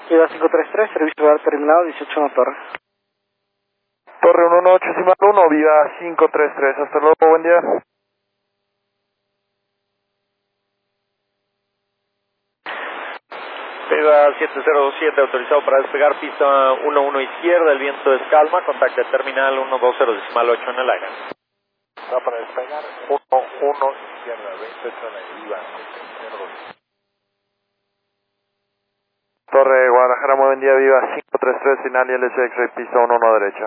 Viva 533, servicio hogar terminado, 18 en la torre. Torre 118, decimal 1, Viva 533, hasta luego, buen día. Viva 7027, autorizado para despegar, pista 11 izquierda, el viento es calma, contacto terminal 120 decimal 8 en el aire. Está para despegar, 11 izquierda, 28 en el Viva 532. Torre Guadalajara, muy buen día, Viva 533, final y LC X-Ray, pista 11 derecha.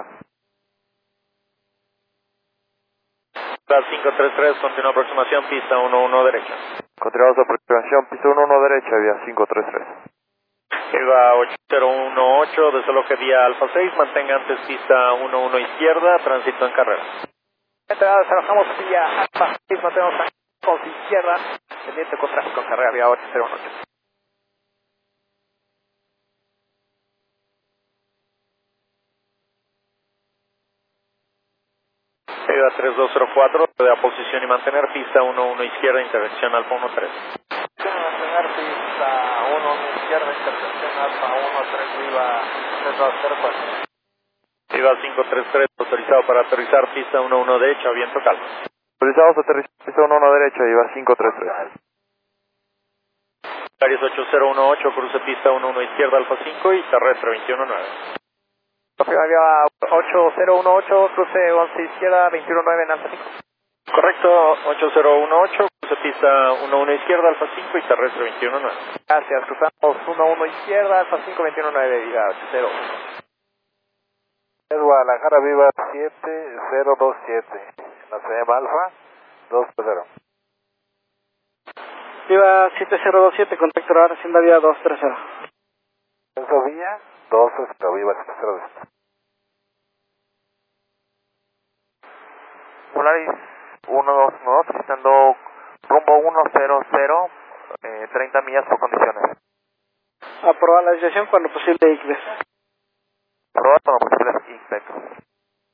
Viva 533, continúa aproximación, pista 11 derecha. Continuamos aproximación, pista 11 derecha, Viva 533. Viva 8018, desaloje vía Alfa 6, mantenga antes pista 11 izquierda, tránsito en carrera. Trabajamos vía Alfa 6, mantenemos Alfa izquierda, pendiente con tráfico en carrera vía 8018. Viva 3204, de posición y mantener pista 11 izquierda, intersección Alfa 13. Mantener pista 11 izquierda, intersección Alfa 13, Viva 3204. Viva 533, autorizado para aterrizar, pista 11 derecha, viento calmo. Autorizados a aterrizar, pista 11 derecha, Viva 533. Aries 8018, cruce pista 11 izquierda, Alfa 5 y terrestre 219. Viva 8018, cruce 11 izquierda, 219 en Alfa 5. Correcto, 8018, cruce pista 11 izquierda, Alfa 5 y terrestre 219. Gracias, cruzamos 11 izquierda, Alfa 5, 219, Viva 80. Es Guadalajara, Viva 7027, la CM Alfa 230. Viva 7027, contacto hogar, Hacienda Vía 230. Ascenso Vía 230, Viva 7027. Polaris 122, visitando rumbo 100, 30 millas por condiciones. Aprobar la decisión cuando posible, ICBES.